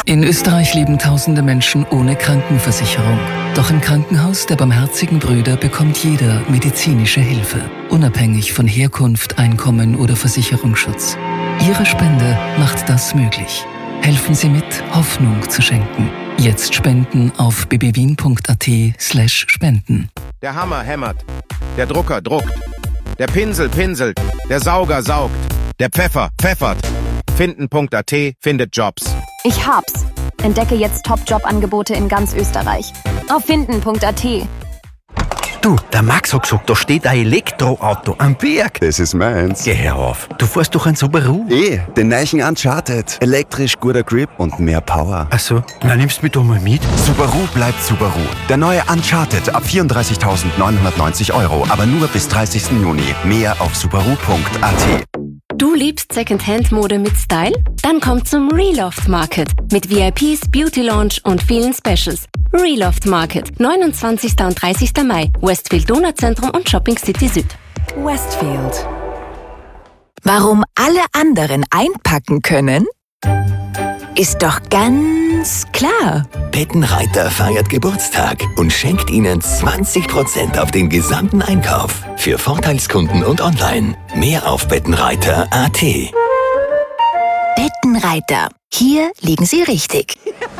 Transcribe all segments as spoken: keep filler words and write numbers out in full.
In Österreich leben tausende Menschen ohne Krankenversicherung. Doch im Krankenhaus der Barmherzigen Brüder bekommt jeder medizinische Hilfe, unabhängig von Herkunft, Einkommen oder Versicherungsschutz. Ihre Spende macht das möglich. Helfen Sie mit, Hoffnung zu schenken. Jetzt spenden auf bbwien.at slash spenden. Der Hammer hämmert, der Drucker druckt, der Pinsel pinselt, der Sauger saugt, der Pfeffer pfeffert. Finden.at findet Jobs. Ich hab's. Entdecke jetzt Top-Job-Angebote in ganz Österreich. Auf finden.at. Du, der Max hat gesagt, da steht ein Elektroauto am Berg. Das ist meins. Geh her auf. Du fährst doch ein Subaru. Eh, den neuen Uncharted. Elektrisch, guter Grip und mehr Power. Ach so, na nimmst du mich doch mal mit. Subaru bleibt Subaru. Der neue Uncharted ab vierunddreißigtausendneunhundertneunzig Euro, aber nur bis dreißigsten Juni. Mehr auf subaru punkt a t. Du liebst Secondhand-Mode mit Style? Dann komm zum Reloft Market mit V I Ps, Beauty Lounge und vielen Specials. Reloft Market, neunundzwanzigsten und dreißigsten Mai, Westfield Donauzentrum und Shopping City Süd. Westfield. Warum alle anderen einpacken können? Ist doch ganz klar. Bettenreiter feiert Geburtstag und schenkt Ihnen zwanzig Prozent auf den gesamten Einkauf. Für Vorteilskunden und online. Mehr auf bettenreiter punkt a t. Bettenreiter. Hier liegen Sie richtig.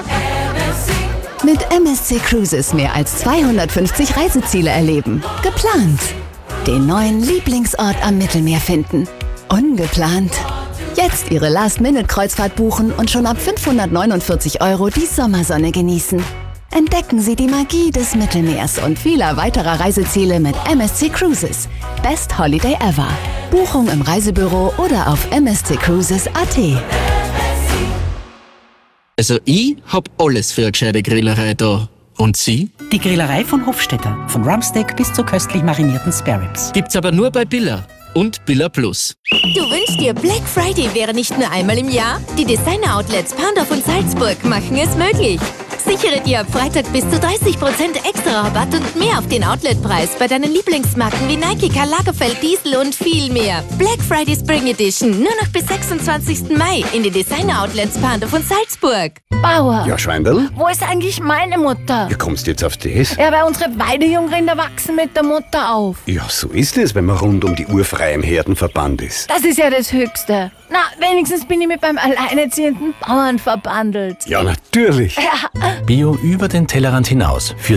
Mit M S C Cruises mehr als zweihundertfünfzig Reiseziele erleben. Geplant. Den neuen Lieblingsort am Mittelmeer finden. Ungeplant. Jetzt Ihre Last-Minute-Kreuzfahrt buchen und schon ab fünfhundertneunundvierzig Euro die Sommersonne genießen. Entdecken Sie die Magie des Mittelmeers und vieler weiterer Reiseziele mit M S C Cruises. Best Holiday ever. Buchung im Reisebüro oder auf m s c cruises punkt a t. Also ich hab alles für eine gescheite Grillerei da. Und Sie? Die Grillerei von Hofstetter. Von Rumpsteak bis zu köstlich marinierten Spareribs. Gibt's aber nur bei Billa. Und Billa Plus. Du wünschst dir, Black Friday wäre nicht nur einmal im Jahr? Die Designer-Outlets Pandorf und Salzburg machen es möglich. Sichere dir ab Freitag bis zu dreißig Prozent extra Rabatt und mehr auf den Outletpreis bei deinen Lieblingsmarken wie Nike, Karl Lagerfeld, Diesel und viel mehr. Black Friday Spring Edition nur noch bis sechsundzwanzigsten Mai in den Designer-Outlets Pandorf und Salzburg. Bauer. Ja, Schweindl? Wo ist eigentlich meine Mutter? Wie kommst du jetzt auf das? Ja, weil unsere Weidejungrinder wachsen mit der Mutter auf. Ja, so ist es, wenn man rund um die Uhr frei im Herdenverband ist. Das ist ja das Höchste. Na, wenigstens bin ich mit beim alleinerziehenden Bauern verbandelt. Ja, natürlich. Ja. Bio über den Tellerrand hinaus. Für